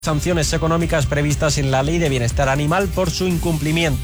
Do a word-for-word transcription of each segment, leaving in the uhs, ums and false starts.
sanciones económicas previstas en la Ley de Bienestar Animal por su incumplimiento.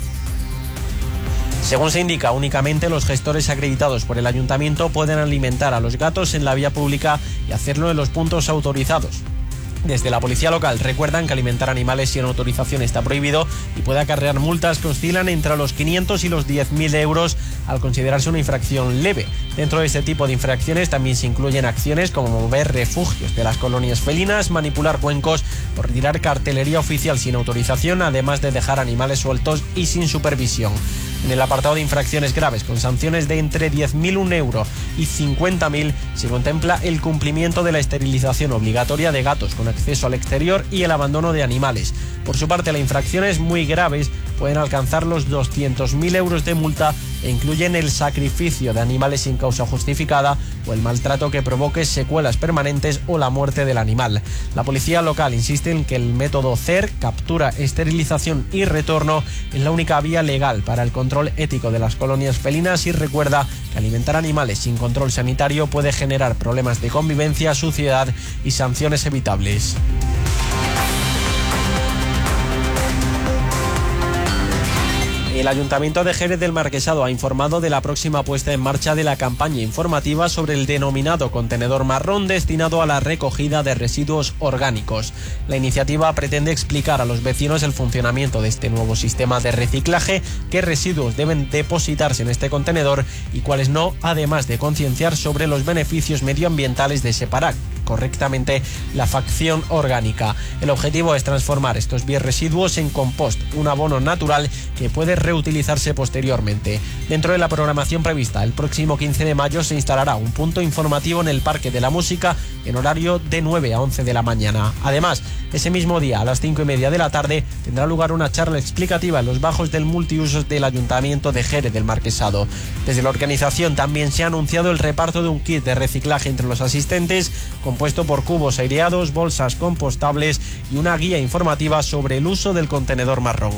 Según se indica, únicamente los gestores acreditados por el ayuntamiento pueden alimentar a los gatos en la vía pública y hacerlo en los puntos autorizados. Desde la policía local recuerdan que alimentar animales sin autorización está prohibido y puede acarrear multas que oscilan entre los quinientos y los diez mil euros al considerarse una infracción leve. Dentro de este tipo de infracciones también se incluyen acciones como mover refugios de las colonias felinas, manipular cuencos o retirar cartelería oficial sin autorización, además de dejar animales sueltos y sin supervisión. En el apartado de infracciones graves, con sanciones de entre diez mil un euro y cincuenta mil, se contempla el cumplimiento de la esterilización obligatoria de gatos con acceso al exterior y el abandono de animales. Por su parte, las infracciones muy graves pueden alcanzar los doscientos mil euros de multa e incluyen el sacrificio de animales sin causa justificada o el maltrato que provoque secuelas permanentes o la muerte del animal. La policía local insiste en que el método C E R, captura, esterilización y retorno, es la única vía legal para el control ético de las colonias felinas y recuerda que alimentar animales sin control sanitario puede generar problemas de convivencia, suciedad y sanciones evitables. El Ayuntamiento de Jerez del Marquesado ha informado de la próxima puesta en marcha de la campaña informativa sobre el denominado contenedor marrón destinado a la recogida de residuos orgánicos. La iniciativa pretende explicar a los vecinos el funcionamiento de este nuevo sistema de reciclaje, qué residuos deben depositarse en este contenedor y cuáles no, además de concienciar sobre los beneficios medioambientales de separar correctamente la fracción orgánica. El objetivo es transformar estos biorresiduos en compost, un abono natural que puede reutilizarse posteriormente. Dentro de la programación prevista, el próximo quince de mayo se instalará un punto informativo en el Parque de la Música en horario de nueve a once de la mañana. Además, ese mismo día, a las cinco y media de la tarde, tendrá lugar una charla explicativa en los bajos del multiusos del Ayuntamiento de Jerez del Marquesado. Desde la organización también se ha anunciado el reparto de un kit de reciclaje entre los asistentes, compuesto por cubos aireados, bolsas compostables y una guía informativa sobre el uso del contenedor marrón.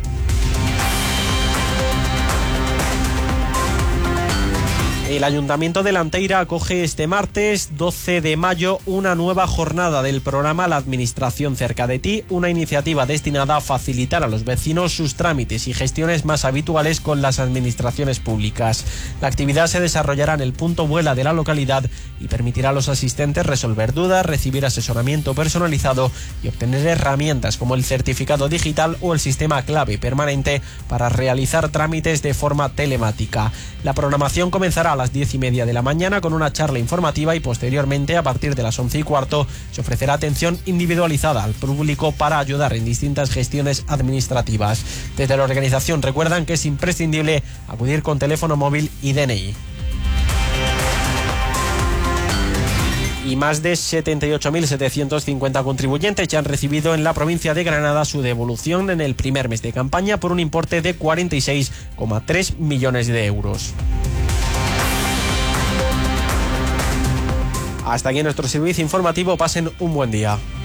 El Ayuntamiento de Lanteira acoge este martes doce de mayo una nueva jornada del programa La Administración cerca de ti, una iniciativa destinada a facilitar a los vecinos sus trámites y gestiones más habituales con las administraciones públicas. La actividad se desarrollará en el punto Vuela de la localidad y permitirá a los asistentes resolver dudas, recibir asesoramiento personalizado y obtener herramientas como el certificado digital o el sistema clave permanente para realizar trámites de forma telemática. La programación comenzará a las diez y media de la mañana con una charla informativa y posteriormente, a partir de las once y cuarto, se ofrecerá atención individualizada al público para ayudar en distintas gestiones administrativas. Desde la organización recuerdan que es imprescindible acudir con teléfono móvil y D N I. Y más de setenta y ocho mil setecientos cincuenta contribuyentes ya han recibido en la provincia de Granada su devolución en el primer mes de campaña por un importe de cuarenta y seis coma tres millones de euros. Hasta aquí nuestro servicio informativo. Pasen un buen día.